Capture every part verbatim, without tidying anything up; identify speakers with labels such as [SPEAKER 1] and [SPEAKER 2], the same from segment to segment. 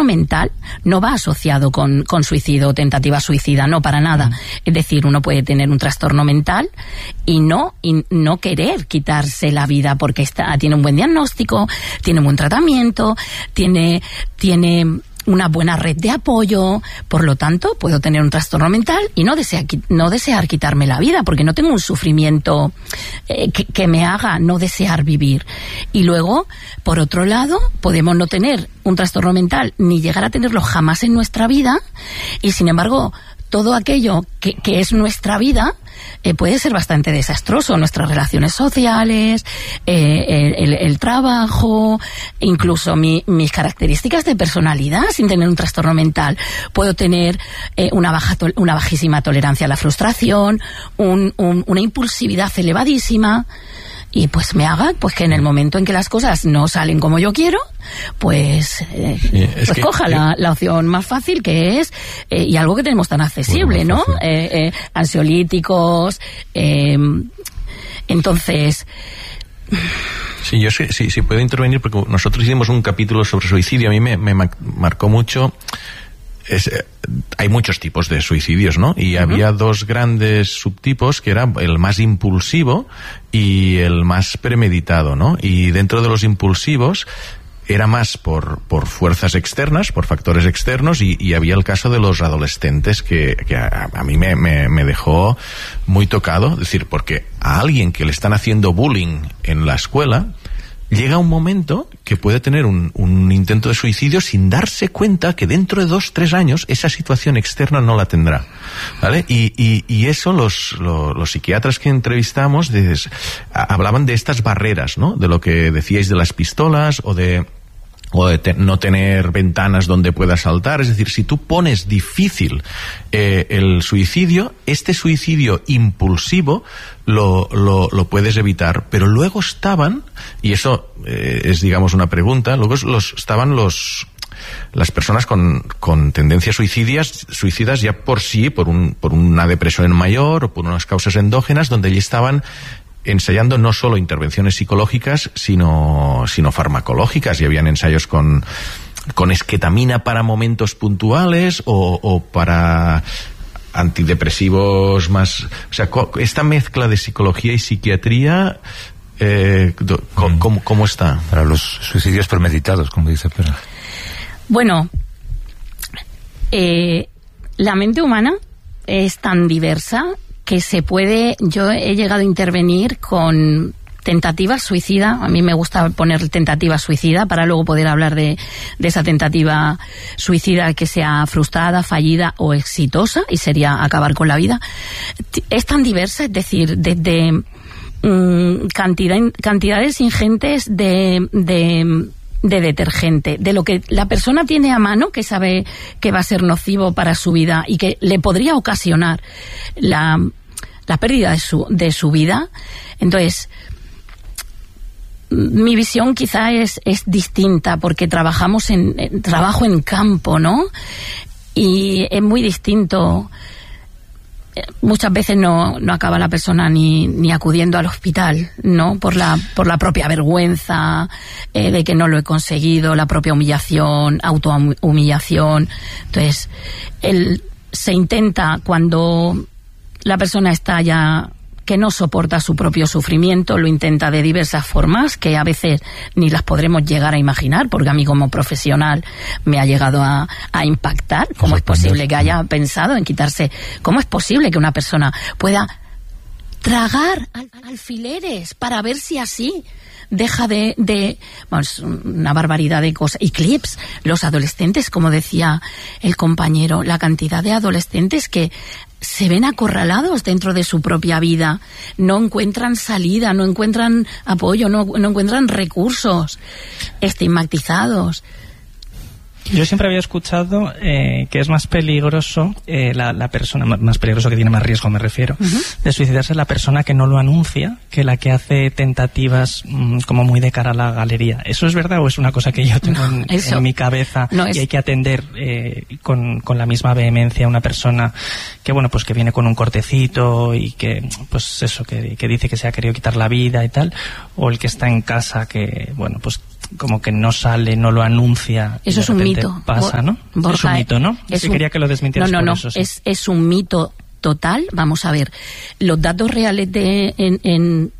[SPEAKER 1] mental no va asociado con, con suicidio o tentativa suicida, no, para nada. Mm. Es decir, uno puede tener un trastorno mental y no, y no querer quitarse la vida porque está, tiene un buen diagnóstico, tiene un buen tratamiento, tiene, tiene una buena red de apoyo. Por lo tanto, puedo tener un trastorno mental y no desear, no desear quitarme la vida, porque no tengo un sufrimiento eh, que, que me haga no desear vivir. Y luego, por otro lado, podemos no tener un trastorno mental ni llegar a tenerlo jamás en nuestra vida, y sin embargo, todo aquello que, que es nuestra vida eh, puede ser bastante desastroso. Nuestras relaciones sociales, eh, el, el trabajo, incluso mi, mis características de personalidad sin tener un trastorno mental. Puedo tener eh, una, baja to- una bajísima tolerancia a la frustración, un, un, una impulsividad elevadísima. Y pues me haga pues que en el momento en que las cosas no salen como yo quiero, pues, eh, sí, pues que, coja que... La, la opción más fácil, que es, eh, y algo que tenemos tan accesible, bueno, ¿no? Eh, eh, ansiolíticos, eh, entonces...
[SPEAKER 2] Sí, yo sí, sí, sí puedo intervenir, porque nosotros hicimos un capítulo sobre suicidio. A mí me, me marcó mucho... Es, hay muchos tipos de suicidios, ¿no? Y uh-huh. había dos grandes subtipos, que era el más impulsivo y el más premeditado, ¿no? Y dentro de los impulsivos era más por, por fuerzas externas, por factores externos, y, y había el caso de los adolescentes que, que a, a mí me, me, me dejó muy tocado. Es decir, porque a alguien que le están haciendo bullying en la escuela, llega un momento que puede tener un, un intento de suicidio sin darse cuenta que dentro de dos, tres años esa situación externa no la tendrá, ¿vale? Y, y, y eso los, los, los psiquiatras que entrevistamos des, hablaban de estas barreras, ¿no? De lo que decíais de las pistolas o de... o de te- no tener ventanas donde pueda saltar. Es decir, si tú pones difícil eh, el suicidio, este suicidio impulsivo lo, lo, lo puedes evitar. Pero luego estaban, y eso eh, es, digamos, una pregunta, luego los, estaban los las personas con, con tendencias suicidas, suicidas ya por sí, por, un, por una depresión mayor o por unas causas endógenas, donde ya estaban ensayando no solo intervenciones psicológicas, sino, sino farmacológicas, y habían ensayos con, con esketamina para momentos puntuales o, o para antidepresivos más... O sea, esta mezcla de psicología y psiquiatría, eh, ¿cómo, cómo está?
[SPEAKER 3] Para los suicidios premeditados, como dice Pera.
[SPEAKER 1] Bueno, eh, la mente humana es tan diversa que se puede... Yo he llegado a intervenir con tentativa suicida. A mí me gusta poner tentativa suicida para luego poder hablar de, de esa tentativa suicida que sea frustrada, fallida o exitosa, y sería acabar con la vida. Es tan diversa, es decir, desde mmm, cantidad, cantidades ingentes de... de de detergente, de lo que la persona tiene a mano, que sabe que va a ser nocivo para su vida y que le podría ocasionar la, la pérdida de su, de su vida. Entonces, mi visión quizá es, es distinta, porque trabajamos en, en trabajo en campo, ¿no? Y es muy distinto. Muchas veces no, no acaba la persona ni, ni acudiendo al hospital, ¿no? Por la, por la propia vergüenza eh, de que no lo he conseguido, la propia humillación, autohumillación. Entonces, él se intenta, cuando la persona está ya que no soporta su propio sufrimiento, lo intenta de diversas formas que a veces ni las podremos llegar a imaginar, porque a mí como profesional me ha llegado a, a impactar. ¿Cómo es posible que haya pensado en quitarse? ¿Cómo es posible que una persona pueda tragar al, alfileres para ver si así deja de, de bueno, es una barbaridad de cosas? Y clips, los adolescentes, como decía el compañero, la cantidad de adolescentes que se ven acorralados dentro de su propia vida, no encuentran salida, no encuentran apoyo, no, no encuentran recursos, estigmatizados.
[SPEAKER 4] Yo siempre había escuchado eh, que es más peligroso eh, la, la persona, más peligroso, que tiene más riesgo, me refiero, uh-huh. de suicidarse, la persona que no lo anuncia, que la que hace tentativas mmm, como muy de cara a la galería. ¿Eso es verdad o es una cosa que yo tengo no, en, en mi cabeza no es... y hay que atender eh, con, con la misma vehemencia a una persona que, bueno, pues que viene con un cortecito y que, pues eso, que, que dice que se ha querido quitar la vida y tal, o el que está en casa que, bueno, pues como que no sale, no lo anuncia.
[SPEAKER 1] Eso es un mito.
[SPEAKER 4] Pasa, ¿no?
[SPEAKER 1] Borja,
[SPEAKER 4] es un mito, ¿no?
[SPEAKER 1] Es
[SPEAKER 4] sí,
[SPEAKER 1] un...
[SPEAKER 4] quería que lo desmintieras.
[SPEAKER 1] No, no,
[SPEAKER 4] por
[SPEAKER 1] no.
[SPEAKER 4] Eso, sí.
[SPEAKER 1] Es, es un mito total. Vamos a ver. Los datos reales de en, en,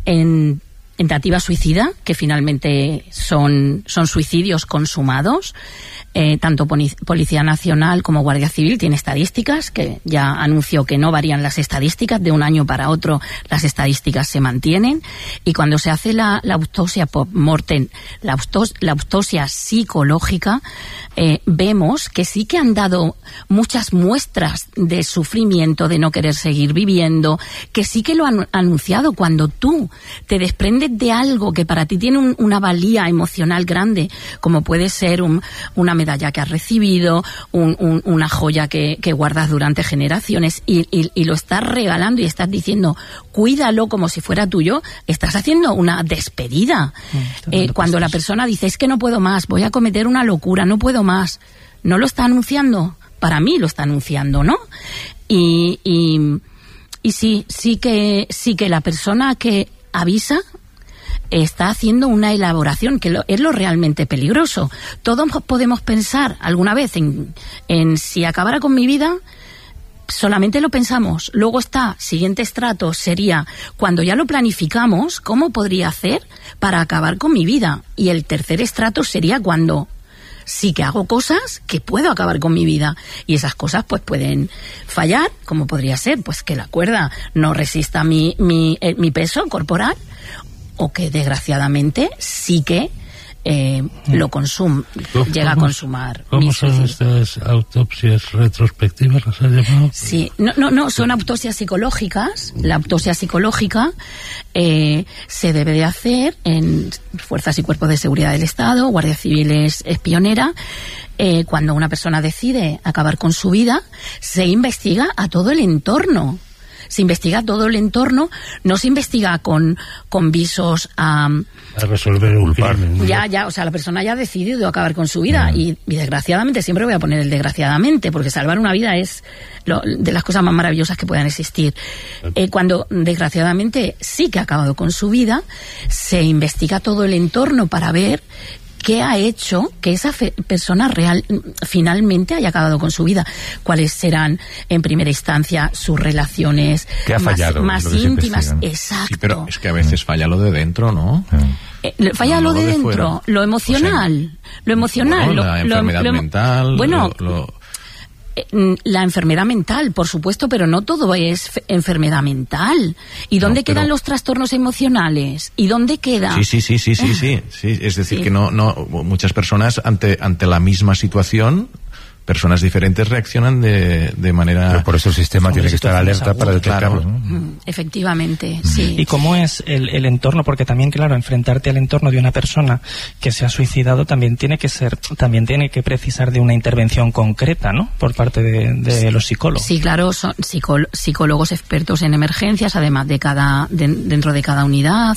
[SPEAKER 1] en tentativa suicida, que finalmente son, son suicidios consumados, eh, tanto Policía Nacional como Guardia Civil tiene estadísticas, que ya anunció que no varían las estadísticas, de un año para otro las estadísticas se mantienen, y cuando se hace la, la autopsia post-mortem, la, autos, la autopsia psicológica, eh, vemos que sí que han dado muchas muestras de sufrimiento, de no querer seguir viviendo, que sí que lo han anunciado. Cuando tú te desprendes de algo que para ti tiene un, una valía emocional grande, como puede ser un, una medalla que has recibido, un, un, una joya que, que guardas durante generaciones, y, y, y lo estás regalando y estás diciendo cuídalo como si fuera tuyo, estás haciendo una despedida. Eh, cuando la persona dice es que no puedo más, voy a cometer una locura, no puedo más, no lo está anunciando, para mí lo está anunciando, ¿no? Y, y, y sí, sí que, sí que la persona que avisa está haciendo una elaboración, que lo, es lo realmente peligroso. Todos podemos pensar alguna vez en, en si acabara con mi vida, solamente lo pensamos. Luego está, siguiente estrato sería, cuando ya lo planificamos, ¿cómo podría hacer para acabar con mi vida? Y el tercer estrato sería cuando sí que hago cosas que puedo acabar con mi vida, y esas cosas pues pueden fallar, como podría ser pues que la cuerda no resista mi, mi, eh, mi peso corporal, o que desgraciadamente sí que eh, lo consum llega a consumar.
[SPEAKER 5] ¿Cómo son estas autopsias retrospectivas? ¿Las has llamado?
[SPEAKER 1] Sí, no, no, no, son autopsias psicológicas. La autopsia psicológica eh, se debe de hacer en Fuerzas y Cuerpos de Seguridad del Estado. Guardia Civil es, es pionera. Eh, cuando una persona decide acabar con su vida, se investiga a todo el entorno. Se investiga todo el entorno, no se investiga con, con visos a...
[SPEAKER 5] a resolver un crimen.
[SPEAKER 1] Ya, ya, o sea, la persona ya ha decidido acabar con su vida, mm. y, y desgraciadamente, siempre voy a poner el desgraciadamente, porque salvar una vida es lo, de las cosas más maravillosas que puedan existir. Eh, cuando desgraciadamente sí que ha acabado con su vida, se investiga todo el entorno para ver qué ha hecho que esa fe- persona real finalmente haya acabado con su vida, cuáles serán en primera instancia sus relaciones
[SPEAKER 3] ¿Qué ha
[SPEAKER 1] más,
[SPEAKER 3] fallado,
[SPEAKER 1] más
[SPEAKER 3] lo que
[SPEAKER 1] íntimas. Exacto.
[SPEAKER 2] Sí, pero es que a veces falla lo de dentro, ¿no?
[SPEAKER 1] Eh, falla
[SPEAKER 2] no,
[SPEAKER 1] lo de,
[SPEAKER 2] de
[SPEAKER 1] dentro,
[SPEAKER 2] fuera.
[SPEAKER 1] lo emocional, o sea, lo emocional,
[SPEAKER 2] bueno,
[SPEAKER 1] lo,
[SPEAKER 2] la
[SPEAKER 1] lo,
[SPEAKER 2] enfermedad
[SPEAKER 1] lo,
[SPEAKER 2] mental,
[SPEAKER 1] bueno,
[SPEAKER 2] lo, lo...
[SPEAKER 1] la enfermedad mental, por supuesto, pero no todo es fe- enfermedad mental. ¿Y dónde
[SPEAKER 2] no,
[SPEAKER 1] quedan
[SPEAKER 2] pero...
[SPEAKER 1] los trastornos emocionales? ¿Y dónde queda?
[SPEAKER 2] Sí, sí, sí, sí, sí, sí, sí. Es decir,
[SPEAKER 1] sí.
[SPEAKER 2] que no, no, muchas personas ante, ante la misma situación, personas diferentes reaccionan de, de manera...
[SPEAKER 3] Pero por eso el sistema
[SPEAKER 4] Son
[SPEAKER 3] tiene que estar alerta
[SPEAKER 4] agudas,
[SPEAKER 3] para detectarlo,
[SPEAKER 2] claro.
[SPEAKER 3] ¿no?
[SPEAKER 1] Efectivamente, sí.
[SPEAKER 4] ¿Y cómo es el, el entorno? Porque también, claro, enfrentarte al entorno de una persona que se ha suicidado también tiene que ser, también tiene que precisar de una intervención concreta, ¿no? Por parte de, de los psicólogos.
[SPEAKER 1] Sí, claro, son psicó- psicólogos expertos en emergencias, además de cada, de, dentro de cada unidad.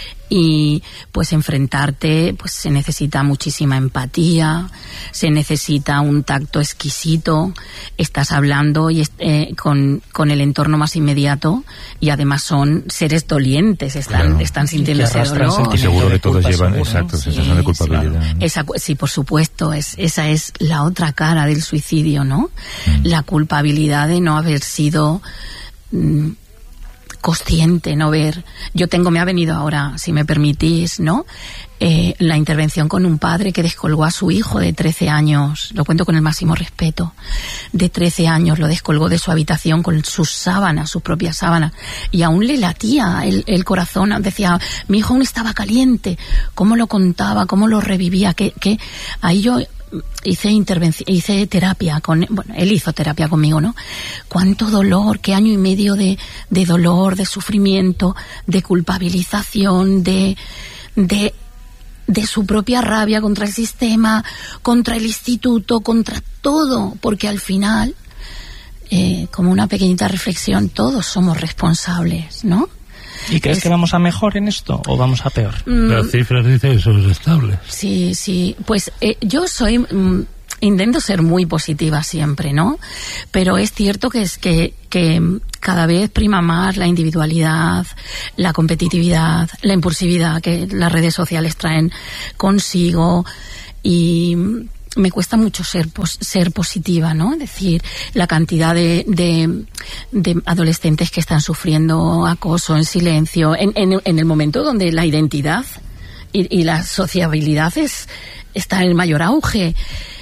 [SPEAKER 1] Y pues enfrentarte, pues se necesita muchísima empatía, se necesita un tacto exquisito, estás hablando y eh, con, con el entorno más inmediato, y además son seres dolientes, están,
[SPEAKER 3] Claro.
[SPEAKER 1] están sintiendo
[SPEAKER 4] que
[SPEAKER 1] ese
[SPEAKER 4] arrastran
[SPEAKER 1] dolor.
[SPEAKER 3] Y seguro que todos
[SPEAKER 4] culpa,
[SPEAKER 3] llevan,
[SPEAKER 4] seguro,
[SPEAKER 3] exacto,
[SPEAKER 4] ¿no?
[SPEAKER 3] sensación de
[SPEAKER 1] Sí,
[SPEAKER 3] culpabilidad.
[SPEAKER 1] claro.
[SPEAKER 3] ¿no?
[SPEAKER 1] Esa, sí, por supuesto, es, esa es la otra cara del suicidio, ¿no? Mm. La culpabilidad de no haber sido... Mm, consciente, no ver. Yo tengo, me ha venido ahora, si me permitís, ¿no? Eh, la intervención con un padre que descolgó a su hijo de trece años, lo cuento con el máximo respeto, de trece años, lo descolgó de su habitación con sus sábanas, sus propias sábanas, y aún le latía el, el corazón, decía, mi hijo aún estaba caliente, cómo lo contaba, cómo lo revivía, que, que ahí yo hice intervención, hice terapia con, bueno, él hizo terapia conmigo, ¿no? Cuánto dolor, qué año y medio de, de dolor, de sufrimiento, de culpabilización, de, de, de su propia rabia contra el sistema, contra el instituto, contra todo, porque al final, eh, como una pequeñita reflexión, todos somos responsables, ¿no?
[SPEAKER 4] ¿Y crees
[SPEAKER 1] es...
[SPEAKER 4] que vamos a mejor en esto o vamos a peor?
[SPEAKER 1] Mm,
[SPEAKER 5] Las cifras dicen que somos estables.
[SPEAKER 1] Sí, sí. Pues eh, yo soy... Mm, intento ser muy positiva siempre, ¿no? Pero es cierto que es que, que cada vez prima más la individualidad, la competitividad, la impulsividad que las redes sociales traen consigo, y me cuesta mucho ser pos, ser positiva, ¿no? Es decir, la cantidad de, de, de adolescentes que están sufriendo acoso en silencio, en, en, en el momento donde la identidad y, y la sociabilidad es, está en el mayor auge.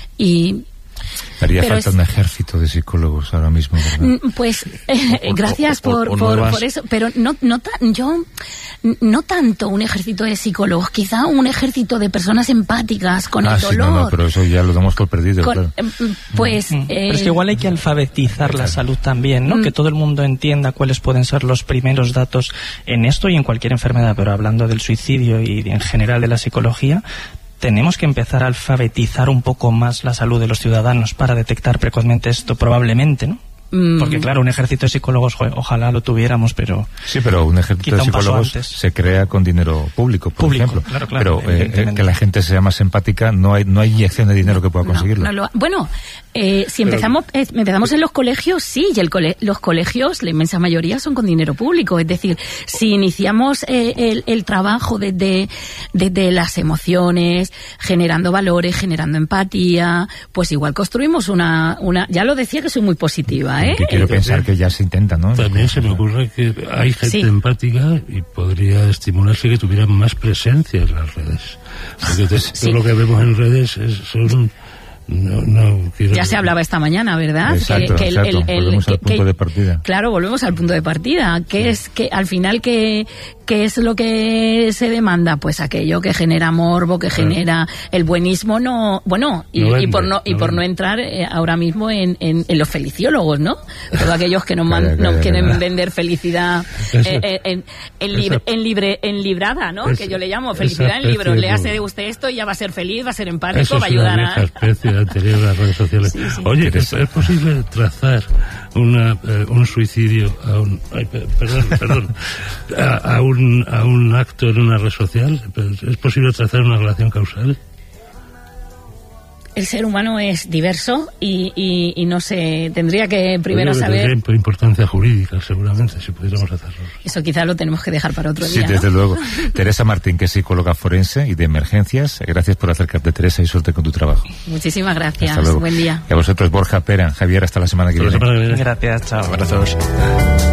[SPEAKER 1] Y
[SPEAKER 3] haría
[SPEAKER 1] pero
[SPEAKER 3] falta
[SPEAKER 1] es,
[SPEAKER 3] un ejército de psicólogos ahora mismo, ¿verdad?
[SPEAKER 1] Pues eh, gracias
[SPEAKER 2] o, o,
[SPEAKER 1] por,
[SPEAKER 2] o
[SPEAKER 1] por,
[SPEAKER 2] nuevas...
[SPEAKER 1] por eso, pero no, no ta, yo no tanto un ejército de psicólogos, quizá un ejército de personas empáticas con
[SPEAKER 3] ah,
[SPEAKER 1] el
[SPEAKER 3] sí,
[SPEAKER 1] dolor.
[SPEAKER 3] no, no, pero eso ya lo damos por perdido,
[SPEAKER 1] con,
[SPEAKER 3] claro.
[SPEAKER 1] Pues,
[SPEAKER 4] mm.
[SPEAKER 1] eh,
[SPEAKER 4] pero es que igual hay que alfabetizar la salud también, ¿no?
[SPEAKER 1] Mm.
[SPEAKER 4] Que todo el mundo entienda cuáles pueden ser los primeros datos en esto y en cualquier enfermedad, pero hablando del suicidio y en general de la psicología, tenemos que empezar a alfabetizar un poco más la salud de los ciudadanos para detectar precozmente esto, probablemente, ¿no? Porque claro, un ejército de psicólogos, joder, ojalá lo tuviéramos, pero...
[SPEAKER 3] Sí, pero un ejército de psicólogos se crea con dinero público, por
[SPEAKER 4] público,
[SPEAKER 3] ejemplo.
[SPEAKER 4] Claro, claro,
[SPEAKER 3] pero eh, que la gente sea más empática, no hay no hay inyección de dinero que pueda conseguirlo.
[SPEAKER 1] No, no lo, bueno, eh, si pero, empezamos eh, empezamos en los colegios, sí, y el cole, los colegios, la inmensa mayoría son con dinero público. Es decir, si iniciamos eh, el, el trabajo desde, desde las emociones, generando valores, generando empatía, pues igual construimos una... una ya lo decía que soy muy positiva, ¿eh?
[SPEAKER 3] Que quiero pensar que ya se intenta, ¿no?
[SPEAKER 5] También se me ocurre que hay gente
[SPEAKER 1] sí.
[SPEAKER 5] empática y podría estimularse que tuvieran más presencia en las redes. Porque te, sí. todo lo que vemos en redes es, son... No, no quiero...
[SPEAKER 1] Ya se hablaba esta mañana, ¿verdad?
[SPEAKER 3] Exacto,
[SPEAKER 1] que, que
[SPEAKER 3] exacto.
[SPEAKER 1] El, el,
[SPEAKER 3] volvemos
[SPEAKER 1] que,
[SPEAKER 3] al punto
[SPEAKER 1] que,
[SPEAKER 3] de partida.
[SPEAKER 1] Claro, volvemos al punto de partida. ¿Qué sí. es que al final qué, qué es lo que se demanda? Pues aquello que genera morbo, que claro. genera el buenismo, no, bueno, y, no vende, y por no, no y por vende. no entrar eh, ahora mismo en, en, en los feliciólogos, ¿no? Todos aquellos que nos, man, calla, calla, nos quieren calla. vender felicidad eh, en, en, libre, en libre, en librada, ¿no? Esa, que yo le llamo felicidad en libros. Le hace usted esto y ya va a ser feliz, va a ser empático,
[SPEAKER 5] eso
[SPEAKER 1] va a ayudar a...
[SPEAKER 5] especie anterior a las redes sociales. Sí, sí. Oye, ¿es, ¿es posible trazar una, eh, un suicidio a un... Ay, perdón, perdón. A, a, un, a un acto en una red social? ¿Es posible trazar una relación causal?
[SPEAKER 1] El ser humano es diverso y, y, y no se tendría que primero
[SPEAKER 5] Oye,
[SPEAKER 1] saber...
[SPEAKER 5] Tendría importancia jurídica, seguramente, si pudiéramos hacerlo.
[SPEAKER 1] Eso quizá lo tenemos que dejar para otro día,
[SPEAKER 3] Sí, desde
[SPEAKER 1] ¿no?
[SPEAKER 3] luego. Teresa Martín, que es psicóloga forense y de emergencias. Gracias por acercarte, Teresa, y suerte con tu trabajo.
[SPEAKER 1] Muchísimas gracias.
[SPEAKER 3] Hasta luego.
[SPEAKER 1] Buen día.
[SPEAKER 3] Y a vosotros, Borja Pera, Javier, hasta la semana que viene.
[SPEAKER 4] Gracias, chao.
[SPEAKER 2] Abrazos.